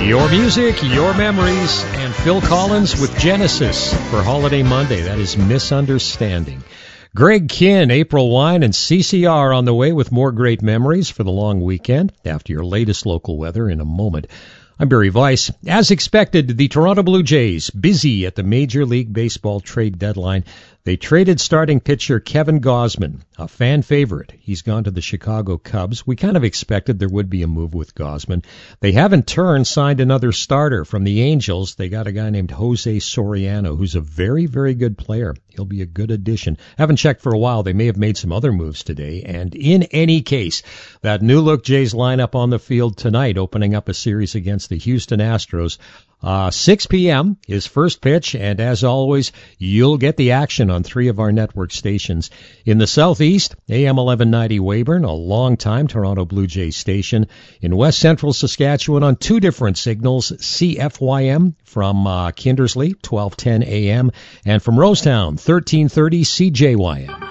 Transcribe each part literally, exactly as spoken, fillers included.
Your music, your memories, and Phil Collins with Genesis for Holiday Monday. That is Misunderstanding. Greg Kinn, April Wine, and C C R on the way with more great memories for the long weekend after your latest local weather in a moment. I'm Barry Weiss. As expected, the Toronto Blue Jays busy at the Major League Baseball trade deadline. They traded starting pitcher Kevin Gausman, a fan favorite. He's gone to the Chicago Cubs. We kind of expected there would be a move with Gausman. They have in turn signed another starter from the Angels. They got a guy named Jose Soriano, who's a very, very good player. He'll be a good addition. Haven't checked for a while. They may have made some other moves today. And in any case, that new-look Jays lineup on the field tonight, opening up a series against the Houston Astros. Uh, six p.m. is first pitch, and as always, you'll get the action on three of our network stations. In the southeast, A M eleven ninety Weyburn, a long-time Toronto Blue Jays station. In west central Saskatchewan on two different signals, C F Y M from uh, Kindersley, twelve ten A M, and from Rosetown, thirteen thirty C J Y M.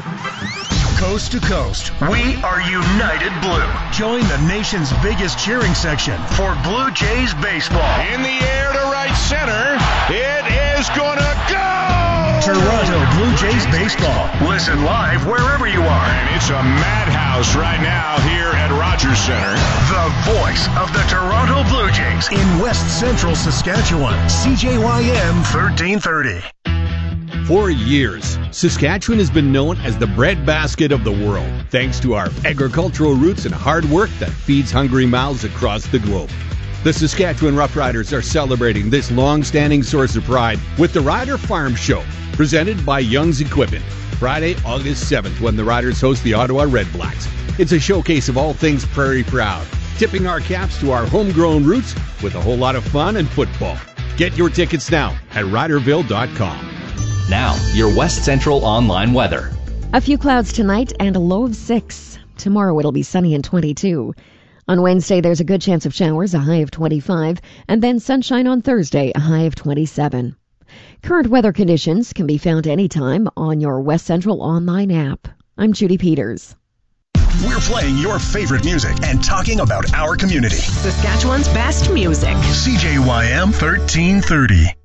Coast to coast, we are United Blue. Join the nation's biggest cheering section for Blue Jays baseball. In the air to right center, it is gonna go! Toronto Blue Jays baseball. Listen live wherever you are. And it's a madhouse right now here at Rogers Center. The voice of the Toronto Blue Jays in west central Saskatchewan. C J Y M thirteen thirty. For years, Saskatchewan has been known as the breadbasket of the world, thanks to our agricultural roots and hard work that feeds hungry mouths across the globe. The Saskatchewan Roughriders are celebrating this long-standing source of pride with the Rider Farm Show, presented by Young's Equipment, Friday, August seventh, when the Riders host the Ottawa Redblacks. It's a showcase of all things prairie proud, tipping our caps to our homegrown roots with a whole lot of fun and football. Get your tickets now at riderville dot com. Now, your West Central online weather. A few clouds tonight and a low of six. Tomorrow it'll be sunny and twenty-two. On Wednesday, there's a good chance of showers, a high of twenty-five, and then sunshine on Thursday, a high of twenty-seven. Current weather conditions can be found anytime on your West Central online app. I'm Judy Peters. We're playing your favorite music and talking about our community. Saskatchewan's best music. C J Y M thirteen thirty.